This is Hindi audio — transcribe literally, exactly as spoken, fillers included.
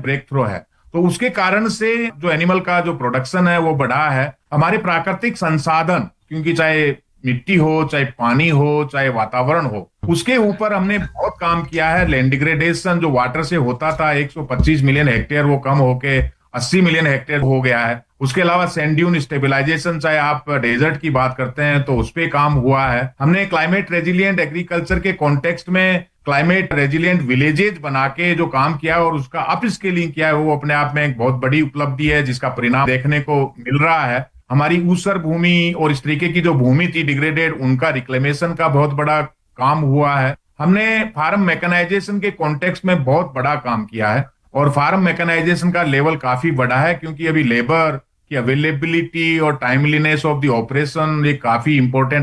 ब्रेक थ्रू है। तो उसके कारण से जो एनिमल का जो प्रोडक्शन है वो बढ़ा है। हमारे प्राकृतिक संसाधन, क्योंकि चाहे मिट्टी हो, चाहे पानी हो, चाहे वातावरण हो, उसके ऊपर हमने बहुत काम किया है। लैंड डिग्रेडेशन जो वाटर से होता था एक सौ पच्चीस मिलियन हेक्टेयर, वो कम होके अस्सी मिलियन हेक्टेयर हो गया है। उसके अलावा सैंड ड्यून स्टेबिलाईजेशन, चाहे आप डेजर्ट की बात करते हैं तो उस पे काम हुआ है। हमने क्लाइमेट रेजिलिएंट एग्रीकल्चर के कॉन्टेक्स्ट में क्लाइमेट रेजिलिएंट विलेजेज बना के जो काम किया है और उसका अप स्केलिंग किया है, वो अपने आप में एक बहुत बड़ी उपलब्धि है, जिसका परिणाम देखने को मिल रहा है। हमारी ऊसर भूमि और इस तरीके की जो भूमि थी डिग्रेडेड, उनका रिक्लेमेशन का बहुत बड़ा काम हुआ है। हमने फार्म मैकेनाइजेशन के कॉन्टेक्स्ट में बहुत बड़ा काम किया है और फार्म मैकेनाइजेशन का लेवल काफी बड़ा है, क्योंकि अभी लेबर की अवेलेबिलिटी और टाइमलीनेस ऑफ द ऑपरेशन ये काफी इंपॉर्टेंट